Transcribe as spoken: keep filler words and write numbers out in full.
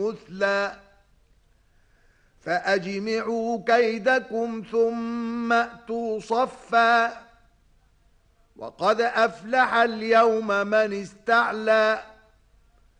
مثلى فأجمعوا كيدكم ثم أتوا صفا وقد أفلح اليوم من استعلى